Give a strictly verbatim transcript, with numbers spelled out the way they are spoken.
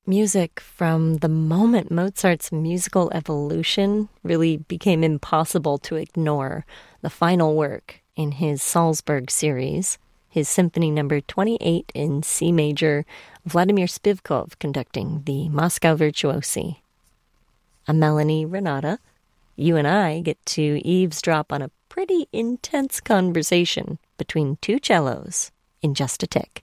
Music from the moment Mozart's musical evolution really became impossible to ignore. The final work in his Salzburg series, his Symphony Number twenty-eight in C major, Vladimir Spivkov conducting the Moscow Virtuosi. I'm Melanie Renata. You and I get to eavesdrop on a pretty intense conversation between two cellos in just a tick.